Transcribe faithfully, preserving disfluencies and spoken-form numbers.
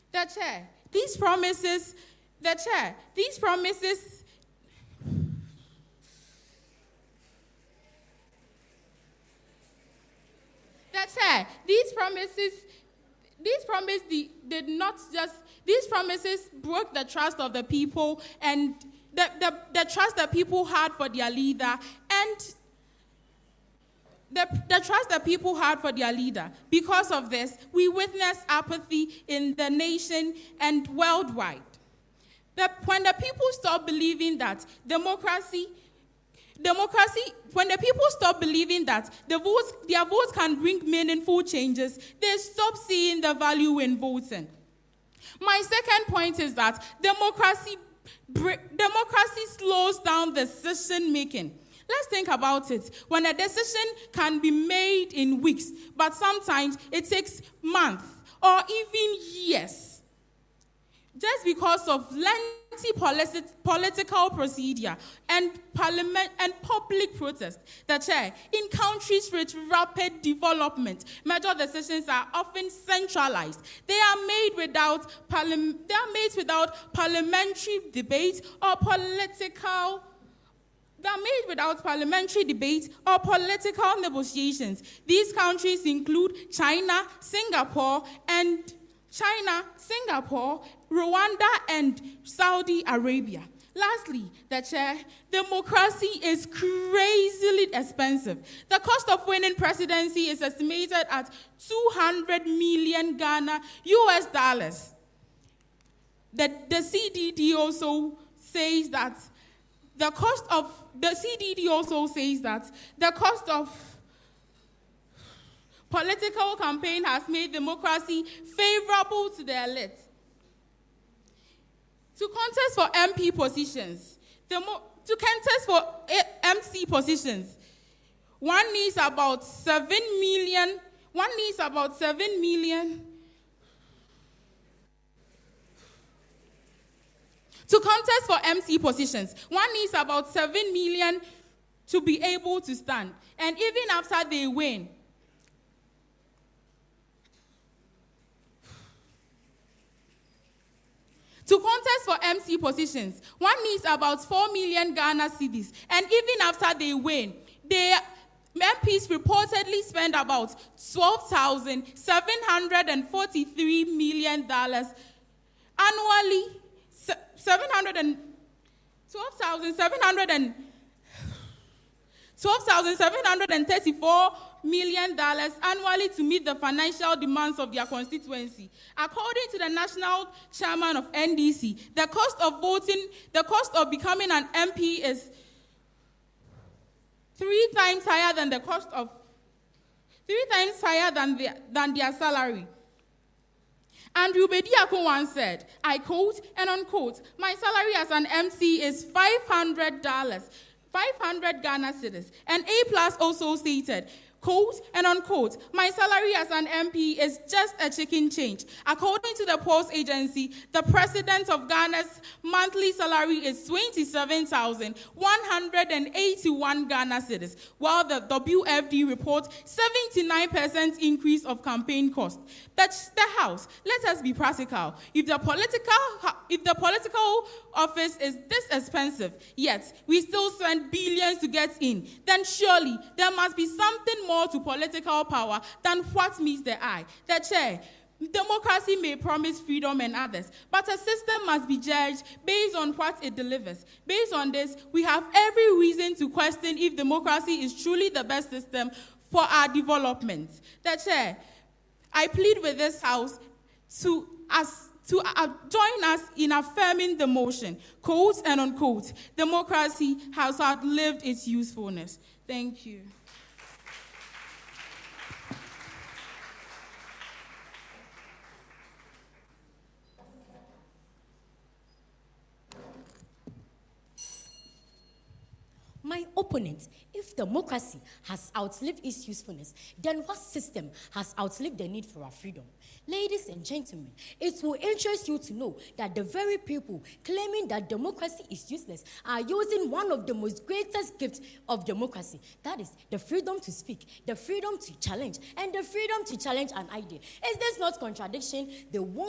The chair, these promises, the chair, these promises, the chair, these promises, these promises did not just, these promises broke the trust of the people and the, the, the trust that people had for their leader and The, the trust that people had for their leader. Because of this, we witness apathy in the nation and worldwide. That when the people stop believing that democracy, democracy, when the people stop believing that the votes, their votes can bring meaningful changes, they stop seeing the value in voting. My second point is that democracy, democracy slows down decision making. Let's think about it. When a decision can be made in weeks, but sometimes it takes months or even years. Just because of lengthy politi- political procedure and parliament and public protest. The chair, in countries with rapid development, major decisions are often centralized. They are made without parliament. They are made without parliamentary debate or political. They are made without parliamentary debate or political negotiations. These countries include China, Singapore, and China, Singapore, Rwanda, and Saudi Arabia. Lastly, the chair, democracy is crazily expensive. The cost of winning presidency is estimated at two hundred million Ghana U S dollars. The, the C D D also says that the cost of the C D D also says that the cost of political campaign has made democracy favorable to the elite. To contest for M P positions, demo, to contest for M C positions, one needs about seven million. One needs about seven million. To contest for M C positions, one needs about seven million to be able to stand. And even after they win, to contest for M C positions, one needs about four million Ghana cedis. And even after they win, they M Ps reportedly spend about twelve thousand seven hundred forty-three million dollars annually. Seven hundred and twelve thousand seven hundred and twelve thousand seven hundred and thirty-four million dollars annually to meet the financial demands of their constituency. According to the national chairman of N D C, the cost of voting, the cost of becoming an M P is three times higher than the cost of three times higher than their, than their salary. Andrew Bediako once said, I quote and unquote, my salary as an M C is five hundred dollars, five hundred Ghana cedis. And A Plus also stated, quote and unquote, my salary as an M P is just a chicken change. According to the Pulse agency, the president of Ghana's monthly salary is twenty-seven thousand one hundred eighty-one Ghana cedis, while the W F D reports seventy-nine percent increase of campaign costs. That's the House. Let us be practical. If the political, if the political office is this expensive, yet we still spend billions to get in, then surely there must be something more to political power than what meets the eye. The chair, democracy may promise freedom and others, but a system must be judged based on what it delivers. Based on this, we have every reason to question if democracy is truly the best system for our development. The chair, I plead with this House to us to uh, join us in affirming the motion, quote and unquote, democracy has outlived its usefulness. Thank you. My opponent, if democracy has outlived its usefulness, then what system has outlived the need for our freedom? Ladies and gentlemen, it will interest you to know that the very people claiming that democracy is useless are using one of the most greatest gifts of democracy. That is the freedom to speak, the freedom to challenge, and the freedom to challenge an idea. Is this not contradiction? They won't